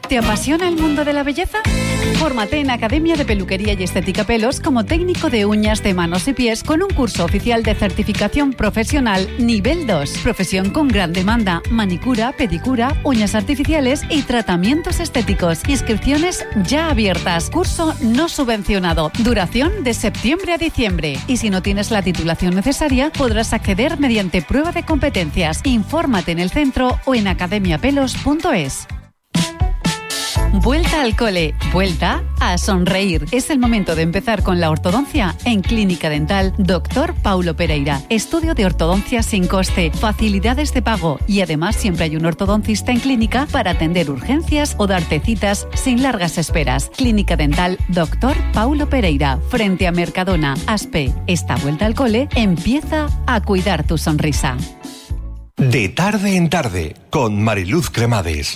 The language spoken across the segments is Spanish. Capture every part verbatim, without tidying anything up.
¿Te apasiona el mundo de la belleza? Fórmate en Academia de Peluquería y Estética Pelos como técnico de uñas de manos y pies con un curso oficial de certificación profesional nivel dos. Profesión con gran demanda, manicura, pedicura, uñas artificiales y tratamientos estéticos. Inscripciones ya abiertas. Curso no subvencionado. Duración de septiembre a diciembre. Y si no tienes la titulación necesaria, podrás acceder mediante prueba de competencias. Infórmate en el centro o en academia pelos punto es. Vuelta al cole, vuelta a sonreír. Es el momento de empezar con la ortodoncia en Clínica Dental Doctor Paulo Pereira. Estudio de ortodoncia sin coste, facilidades de pago y además siempre hay un ortodoncista en clínica para atender urgencias o darte citas sin largas esperas. Clínica Dental Doctor Paulo Pereira, frente a Mercadona, Aspe. Esta vuelta al cole empieza a cuidar tu sonrisa. De tarde en tarde, con Mariluz Cremades.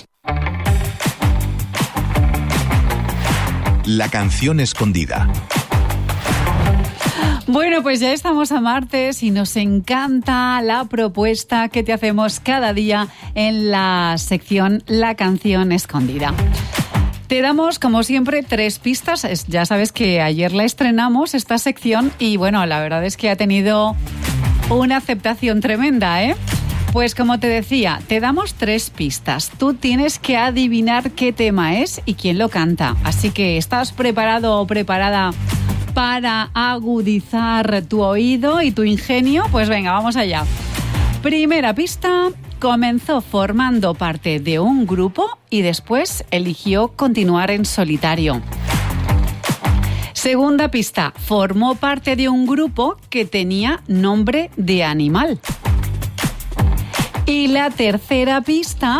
La canción escondida. Bueno, pues ya estamos a martes y nos encanta la propuesta que te hacemos cada día en la sección La canción escondida. Te damos, como siempre, tres pistas. Ya sabes que ayer la estrenamos, esta sección, y bueno, la verdad es que ha tenido una aceptación tremenda, ¿eh? Pues como te decía, te damos tres pistas. Tú tienes que adivinar qué tema es y quién lo canta. Así que, ¿estás preparado o preparada para agudizar tu oído y tu ingenio? Pues venga, vamos allá. Primera pista: comenzó formando parte de un grupo y después eligió continuar en solitario. Segunda pista: formó parte de un grupo que tenía nombre de animal. Y la tercera pista,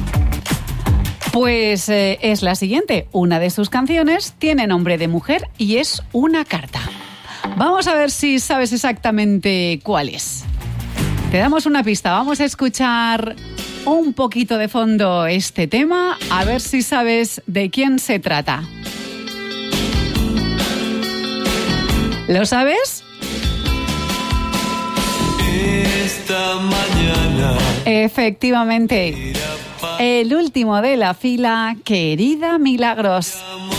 pues eh, es la siguiente. Una de sus canciones tiene nombre de mujer y es una carta. Vamos a ver si sabes exactamente cuál es. Te damos una pista. Vamos a escuchar un poquito de fondo este tema, a ver si sabes de quién se trata. ¿Lo sabes? Esta mañana. Efectivamente, el último de la fila, Querida Milagros.